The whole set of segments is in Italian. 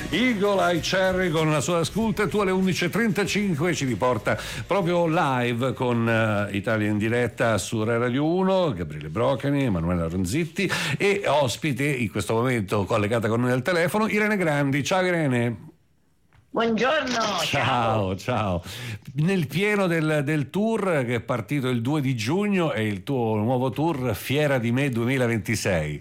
Eagle Eye Cherry con la sua Ascolta tu alle 11.35 ci riporta proprio live con Italia in diretta su Rai Radio 1, Gabriele Brocani, Emanuela Ronzitti e ospite in questo momento collegata con noi al telefono Irene Grandi. Ciao Irene. Buongiorno. Ciao. Nel pieno del tour che è partito il 2 di giugno è il tuo nuovo tour Fiera di Me 2026.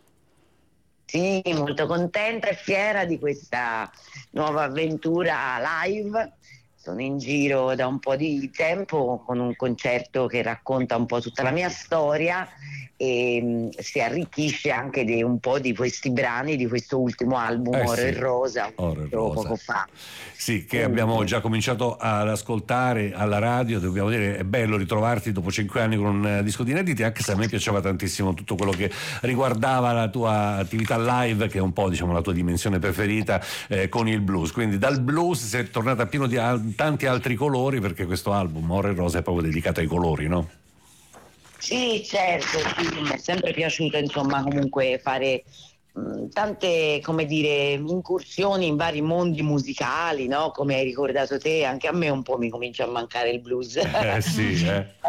Sì, molto contenta e fiera di questa nuova avventura live. Sono in giro da un po' di tempo con un concerto che racconta un po' tutta la mia storia e si arricchisce anche di un po' di questi brani di questo ultimo album Oro e Rosa, poco fa. Sì, che abbiamo già cominciato ad ascoltare alla radio. Dobbiamo dire, è bello ritrovarti dopo 5 anni con un disco di inediti, anche se a me piaceva tantissimo tutto quello che riguardava la tua attività live, che è un po' diciamo la tua dimensione preferita, con il blues. Quindi dal blues sei tornata pieno di tanti altri colori, perché questo album Oro e Rosa è proprio dedicato ai colori, no? Sì, certo, sì, mi è sempre piaciuto insomma comunque fare tante, come dire, incursioni in vari mondi musicali, no? Come hai ricordato te, anche a me un po' mi comincia a mancare il blues. Sì.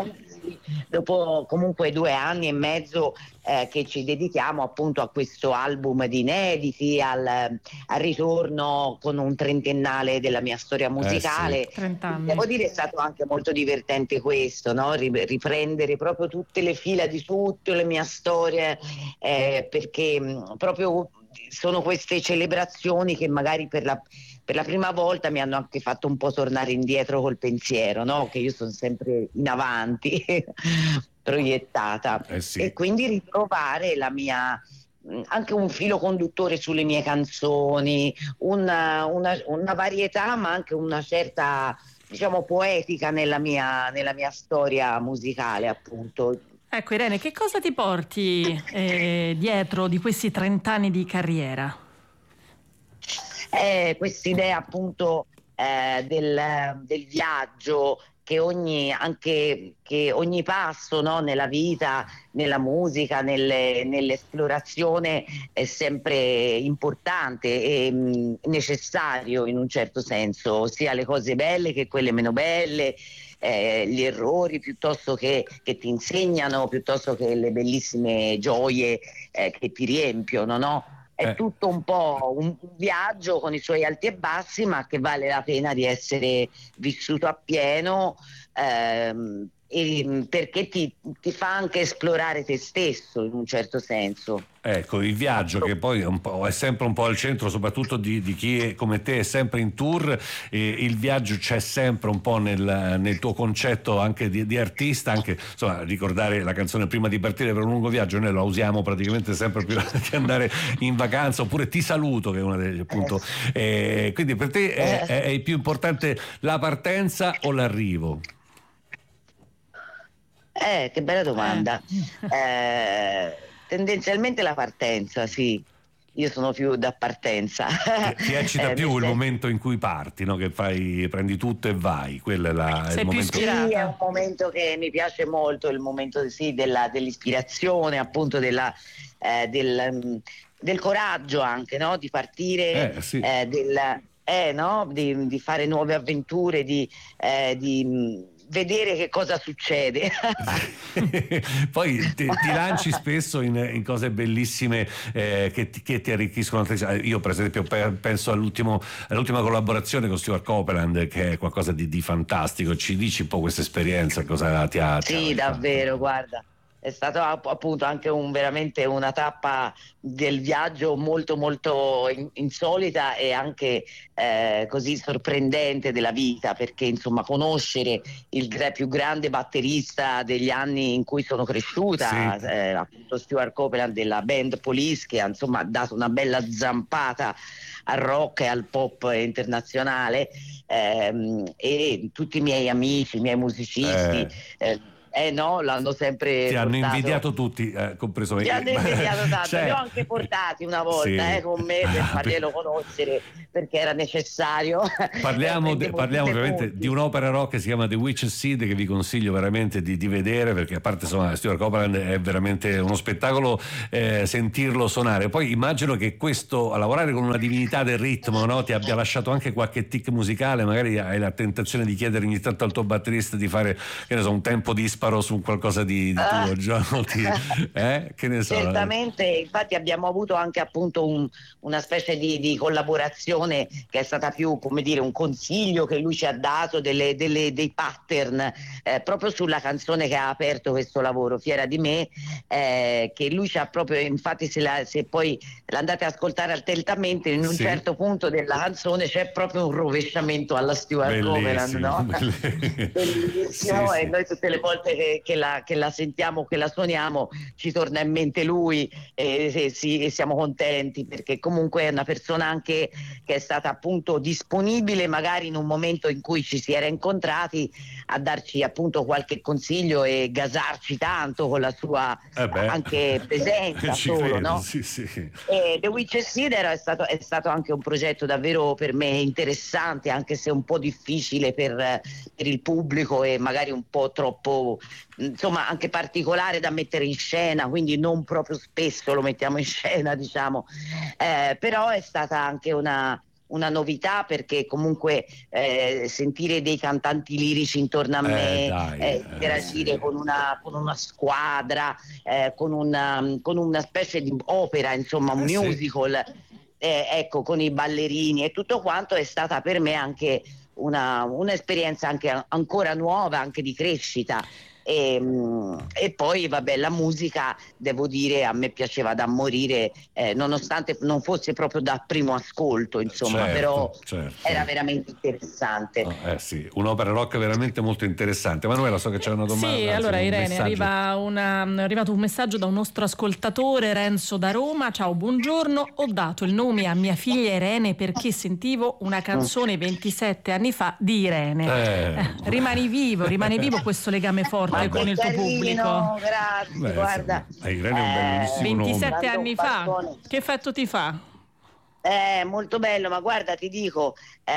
Dopo comunque 2 anni e mezzo che ci dedichiamo appunto a questo album di inediti, al ritorno con un trentennale della mia storia musicale. 30 anni. Devo dire è stato anche molto divertente questo, no? Riprendere proprio tutte le fila di tutte le mie storie, perché proprio sono queste celebrazioni che magari per la prima volta mi hanno anche fatto un po' tornare indietro col pensiero, no? Che io sono sempre in avanti proiettata, sì. E quindi ritrovare la mia, anche un filo conduttore sulle mie canzoni, una varietà, ma anche una certa, diciamo, poetica nella mia storia musicale, appunto. Ecco Irene, che cosa ti porti dietro di questi 30 anni di carriera? Quest'idea appunto del viaggio, che ogni passo, no, nella vita, nella musica, nell'esplorazione è sempre importante e necessario in un certo senso, sia le cose belle che quelle meno belle, gli errori piuttosto che ti insegnano, piuttosto che le bellissime gioie che ti riempiono, no? È tutto un po' un viaggio con i suoi alti e bassi, ma che vale la pena di essere vissuto appieno, perché ti fa anche esplorare te stesso in un certo senso. Ecco, il viaggio che poi è sempre un po' al centro, soprattutto di chi è, come te, è sempre in tour, e il viaggio c'è sempre un po' nel tuo concetto anche di artista, anche insomma ricordare la canzone Prima di partire per un lungo viaggio, noi la usiamo praticamente sempre più che andare in vacanza, oppure Ti saluto, che è una delle appunto, quindi per te è più importante la partenza o l'arrivo? Che bella domanda. Tendenzialmente la partenza, sì. Io sono più da partenza. Ti eccita più il momento in cui parti, no? Che prendi tutto e vai. Quello è il momento. Sì, è un momento che mi piace molto, il momento dell'ispirazione, appunto del coraggio anche, no? Di partire, sì. no? Di fare nuove avventure, di vedere che cosa succede. Poi ti lanci spesso in cose bellissime che ti arricchiscono. Io per esempio penso all'ultima collaborazione con Stuart Copeland, che è qualcosa di fantastico. Ci dici un po' questa esperienza, cosa ti ha? Sì, davvero, guarda. È stata appunto anche veramente una tappa del viaggio molto molto insolita e anche così sorprendente della vita, perché insomma conoscere il più grande batterista degli anni in cui sono cresciuta, sì. Appunto Stuart Copeland della band Police, che insomma ha dato una bella zampata al rock e al pop internazionale, e tutti i miei amici, i miei musicisti, No, l'hanno sempre ti hanno portato. invidiato tutti, compreso me. Ti hanno invidiato tanto, Cioè, li ho anche portati una volta sì. con me per farglielo conoscere, perché era necessario. Parliamo ovviamente punti. di un'opera rock che si chiama The Witch's Seed, che vi consiglio veramente di vedere, perché a parte insomma Stewart Copeland è veramente uno spettacolo sentirlo suonare. Poi immagino che questo, a lavorare con una divinità del ritmo, no, ti abbia lasciato anche qualche tic musicale. Magari hai la tentazione di chiedere ogni tanto al tuo batterista di fare, che ne so, un tempo disparo su qualcosa di tuo, John, che ne so. Certamente, infatti abbiamo avuto anche appunto una specie di collaborazione che è stata più, come dire, un consiglio che lui ci ha dato, dei pattern proprio sulla canzone che ha aperto questo lavoro, Fiera di me, che lui ci ha proprio, infatti se poi l'andate a ascoltare attentamente, in un certo punto della canzone c'è proprio un rovesciamento alla Stewart Copeland, no? Bellissimo, e noi tutte le volte che la sentiamo, che la suoniamo, ci torna in mente lui e siamo contenti, perché comunque è una persona anche che è stata appunto disponibile magari in un momento in cui ci si era incontrati a darci appunto qualche consiglio e gasarci tanto con la sua anche presenza solo, no? Sì. E The Witch's Seed è stato anche un progetto davvero per me interessante, anche se un po' difficile per il pubblico e magari un po' troppo, insomma, anche particolare da mettere in scena, quindi non proprio spesso lo mettiamo in scena, diciamo, però è stata anche una novità, perché comunque sentire dei cantanti lirici intorno a me, interagire con una squadra, con una specie di opera, insomma un musical, ecco, con i ballerini e tutto quanto, è stata per me anche un'esperienza anche ancora nuova, anche di crescita. E poi vabbè, la musica, devo dire, a me piaceva da morire, nonostante non fosse proprio da primo ascolto, insomma, però era veramente interessante. Sì, un'opera rock veramente molto interessante. Manuela, so che c'è una domanda. Sì, allora Irene, è arrivato un messaggio da un nostro ascoltatore, Renzo da Roma. Ciao, buongiorno, ho dato il nome a mia figlia Irene perché sentivo una canzone 27 anni fa di Irene. Rimane vivo questo legame forte con il tuo pubblico. Grazie, guarda. Irene è un bellissimo 27 anni fa, che effetto ti fa? Molto bello, ma guarda, ti dico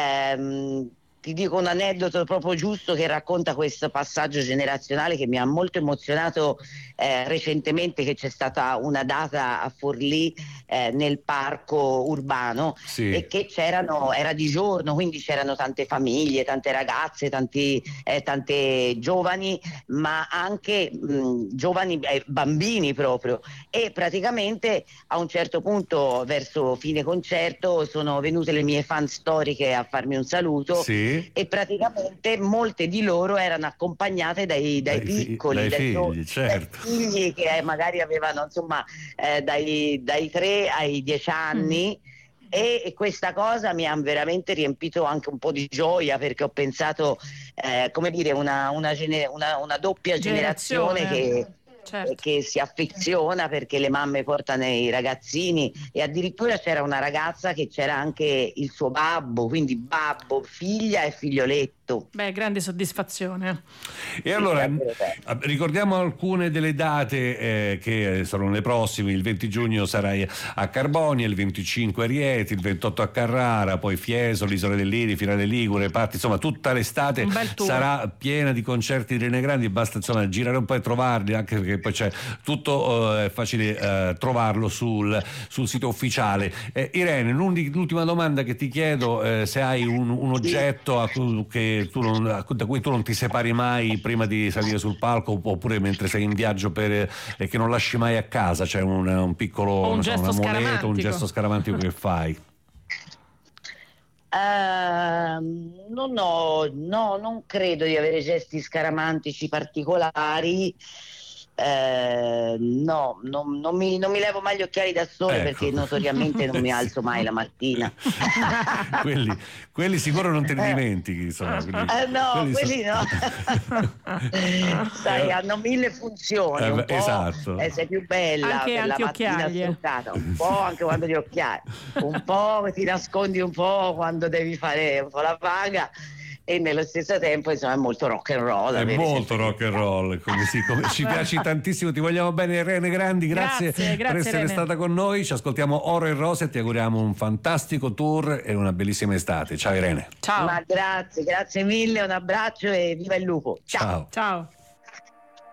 un aneddoto proprio giusto che racconta questo passaggio generazionale che mi ha molto emozionato recentemente, che c'è stata una data a Forlì nel parco urbano, e che era di giorno, quindi c'erano tante famiglie, tante ragazze, tante giovani, ma anche giovani bambini proprio, e praticamente a un certo punto, verso fine concerto, sono venute le mie fan storiche a farmi un saluto, e praticamente molte di loro erano accompagnate dai piccoli, dai figli, che magari avevano insomma dai 3 ai 10 anni, e questa cosa mi ha veramente riempito anche un po' di gioia, perché ho pensato come dire una doppia generazione che si affeziona, perché le mamme portano i ragazzini, e addirittura c'era una ragazza che c'era anche il suo babbo, quindi babbo, figlia e figlioletto. Beh, grande soddisfazione. E allora ricordiamo alcune delle date che sono le prossime. Il 20 giugno sarai a Carbonia, il 25 a Rieti, il 28 a Carrara, poi Fiesole, Isole del Liri, Finale Ligure, Patti, insomma tutta l'estate sarà piena di concerti di Irene Grandi. Basta insomma girare un po' e trovarli, anche perché poi c'è tutto, è facile trovarlo sul sito ufficiale. Irene, l'ultima domanda che ti chiedo, se hai un oggetto da cui tu non ti separi mai prima di salire sul palco, oppure mentre sei in viaggio, che non lasci mai a casa, c'è un piccolo un amuleto, un gesto scaramantico che fai? Non credo di avere gesti scaramantici particolari. Non mi levo mai gli occhiali da sole, perché notoriamente non mi alzo mai la mattina. quelli sicuro non te li dimentichi, insomma. Quelli no. Sai, hanno 1000 funzioni, un po', esatto. Sei più bella anche per la mattina struccata, un po' anche quando ti occhiali, un po' ti nascondi un po' quando devi fare un po' la paga. e nello stesso tempo insomma è molto rock and roll. È molto rock and roll, come ci piaci tantissimo, ti vogliamo bene Irene Grandi, grazie per essere Irene. stata con noi, ci ascoltiamo Oro e Rose e ti auguriamo un fantastico tour e una bellissima estate. Ciao Irene. Ciao. Ma grazie mille, un abbraccio e viva il lupo. Ciao. Ciao.